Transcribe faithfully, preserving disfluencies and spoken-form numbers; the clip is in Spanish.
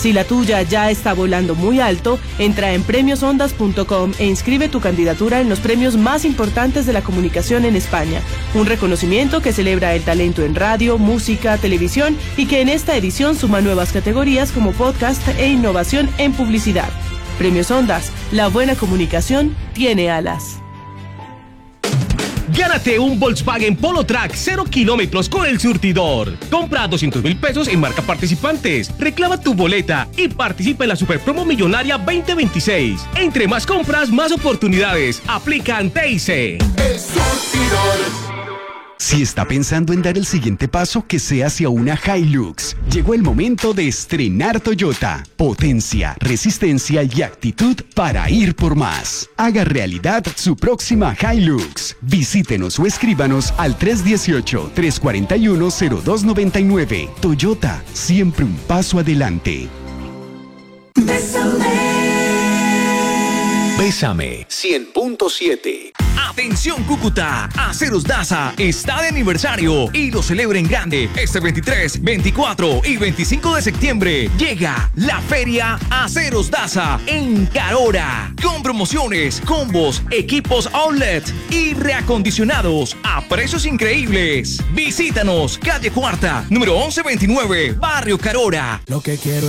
Si la tuya ya está volando muy alto, entra en premios ondas punto com e inscribe tu candidatura en los premios más importantes de la comunicación en España. Un reconocimiento que celebra el talento en radio, música, televisión y que en esta edición suma nuevas categorías como podcast e innovación en publicidad. Premios Ondas, la buena comunicación tiene alas. Gánate un Volkswagen Polo Track cero kilómetros con el surtidor. Compra doscientos mil pesos en marca participantes. Reclama tu boleta y participa en la Super Promo Millonaria veinte veintiséis. Entre más compras, más oportunidades. Aplican T I C. El surtidor. Si está pensando en dar el siguiente paso, que sea hacia una Hilux. Llegó el momento de estrenar Toyota. Potencia, resistencia y actitud para ir por más. Haga realidad su próxima Hilux. Visítenos o escríbanos al tres uno ocho, tres cuatro uno, cero dos nueve nueve. Toyota, siempre un paso adelante. Bésame. Bésame cien punto siete. Atención Cúcuta, Aceros Daza está de aniversario y lo celebra en grande este veintitrés, veinticuatro y veinticinco de septiembre. Llega la feria Aceros Daza en Carora con promociones, combos, equipos outlet y reacondicionados a precios increíbles. Visítanos, calle Cuarta, número once veintinueve, Barrio Carora. Lo que quiero